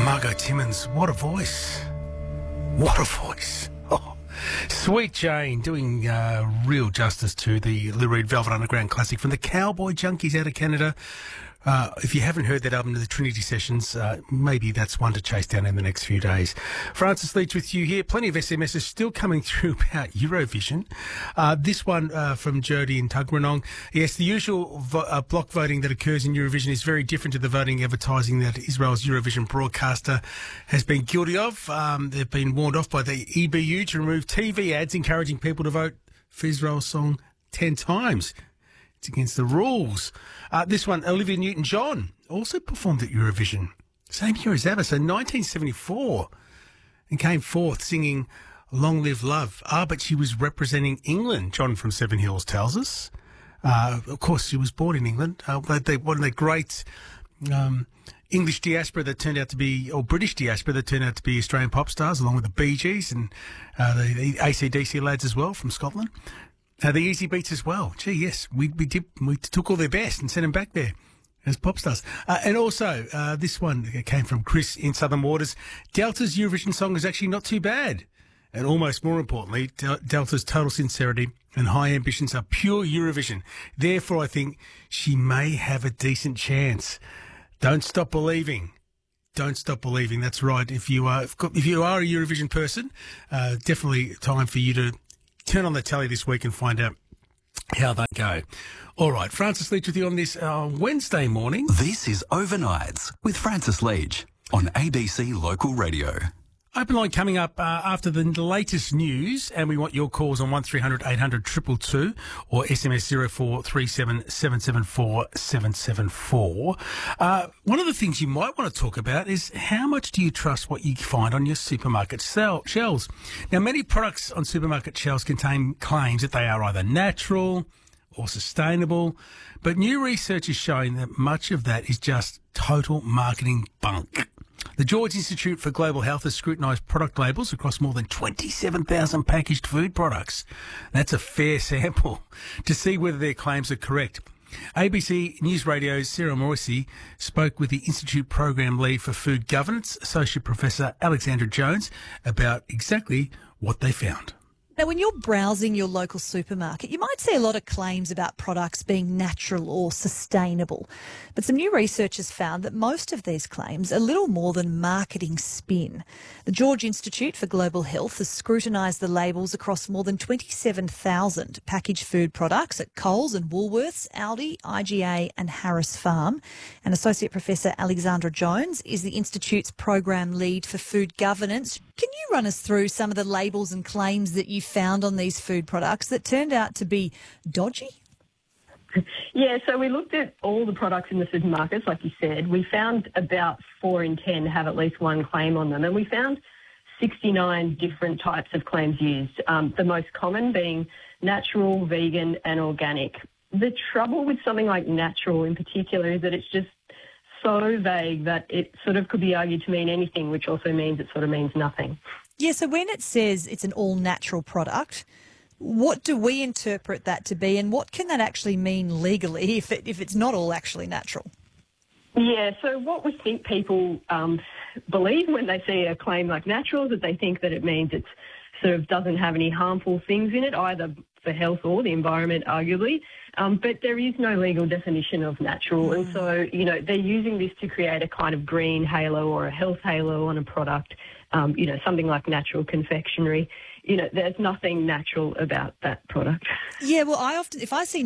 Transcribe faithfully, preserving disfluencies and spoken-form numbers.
Margot Timmins, what a voice. What a voice. Oh. Sweet Jane doing uh, real justice to the Lou Reed Velvet Underground classic from the Cowboy Junkies out of Canada. Uh, if you haven't heard that album, the Trinity Sessions, uh, maybe that's one to chase down in the next few days. Francis Leach with you here. Plenty of S M Ses still coming through about Eurovision. Uh, this one uh, from Jody in Tuggeranong. Yes, the usual vo- uh, block voting that occurs in Eurovision is very different to the voting advertising that Israel's Eurovision broadcaster has been guilty of. Um, they've been warned off by the E B U to remove T V ads encouraging people to vote for Israel's song ten times. It's against the rules. Uh, this one, Olivia Newton-John, also performed at Eurovision. Same year as ABBA, so nineteen seventy-four. And came forth singing Long Live Love. Ah, but she was representing England, John from Seven Hills tells us. Uh, of course, she was born in England. Uh, they, one of the great um, English diaspora that turned out to be, or British diaspora that turned out to be Australian pop stars, along with the Bee Gees and uh, the, the A C D C lads as well from Scotland. Uh, the Easy Beats as well. Gee, yes, we we did we took all their best and sent them back there as pop stars. Uh, and also, uh, this one came from Chris in Southern Waters. Delta's Eurovision song is actually not too bad. And almost more importantly, Del- Delta's total sincerity and high ambitions are pure Eurovision. Therefore, I think she may have a decent chance. Don't stop believing. Don't stop believing. That's right. If you are, if you are a Eurovision person, uh, definitely time for you to turn on the telly this week and find out how they go. All right, Francis Leach with you on this uh, Wednesday morning. This is Overnights with Francis Leach on A B C Local Radio. Open line coming up uh, after the latest news, and we want your calls on one three hundred eight hundred two two two or S M S zero four three seven seven seven four seven seven four. Uh, one of the things you might want to talk about is how much do you trust what you find on your supermarket sell- shelves? Now, many products on supermarket shelves contain claims that they are either natural or sustainable, but new research is showing that much of that is just total marketing bunk. The George Institute for Global Health has scrutinised product labels across more than twenty-seven thousand packaged food products. That's a fair sample to see whether their claims are correct. A B C News Radio's Sarah Morrissey spoke with the Institute Program Lead for Food Governance, Associate Professor Alexandra Jones, about exactly what they found. Now, when you're browsing your local supermarket, you might see a lot of claims about products being natural or sustainable. But some new research has found that most of these claims are little more than marketing spin. The George Institute for Global Health has scrutinised the labels across more than twenty-seven thousand packaged food products at Coles and Woolworths, Aldi, I G A and Harris Farm. And Associate Professor Alexandra Jones is the Institute's Program Lead for Food Governance. Can you run us through some of the labels and claims that you found on these food products that turned out to be dodgy? Yeah, so we looked at all the products in the supermarkets, like you said. We found about four in ten have at least one claim on them, and we found sixty-nine different types of claims used, um, the most common being natural, vegan and organic. The trouble with something like natural in particular is that it's just so vague that it sort of could be argued to mean anything, which also means it sort of means nothing. Yeah, so when it says it's an all-natural product, what do we interpret that to be, and what can that actually mean legally if it, if it's not all actually natural? Yeah, so what we think people um, believe when they see a claim like natural is that they think that it means it sort of doesn't have any harmful things in it, either for health or the environment, arguably. Um, but there is no legal definition of natural. Mm. And so, you know, they're using this to create a kind of green halo or a health halo on a product, um, you know, something like natural confectionery. You know, there's nothing natural about that product. Yeah, well, I often, if I see